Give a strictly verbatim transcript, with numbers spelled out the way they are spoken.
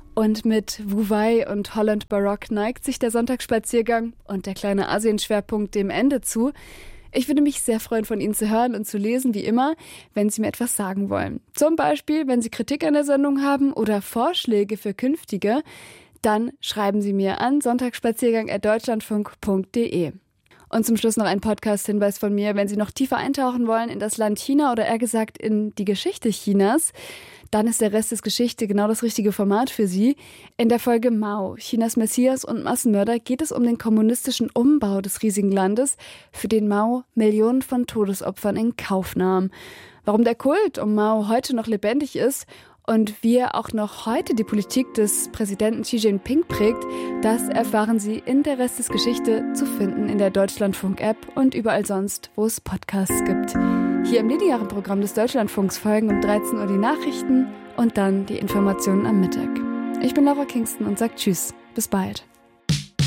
Und mit Wu Wei und Holland Baroque neigt sich der Sonntagsspaziergang und der kleine Asien-Schwerpunkt dem Ende zu. Ich würde mich sehr freuen, von Ihnen zu hören und zu lesen, wie immer, wenn Sie mir etwas sagen wollen. Zum Beispiel, wenn Sie Kritik an der Sendung haben oder Vorschläge für künftige, dann schreiben Sie mir an sonntagsspaziergang at deutschlandfunk punkt de. Und zum Schluss noch ein Podcast-Hinweis von mir. Wenn Sie noch tiefer eintauchen wollen in das Land China oder eher gesagt in die Geschichte Chinas, dann ist der Rest des Geschichte genau das richtige Format für Sie. In der Folge Mao, Chinas Messias und Massenmörder, geht es um den kommunistischen Umbau des riesigen Landes, für den Mao Millionen von Todesopfern in Kauf nahm. Warum der Kult um Mao heute noch lebendig ist und wie er auch noch heute die Politik des Präsidenten Xi Jinping prägt, das erfahren Sie in der Rest des Geschichte, zu finden in der Deutschlandfunk-App und überall sonst, wo es Podcasts gibt. Hier im linearen Programm des Deutschlandfunks folgen um dreizehn Uhr die Nachrichten und dann die Informationen am Mittag. Ich bin Laura Kingston und sage Tschüss, bis bald.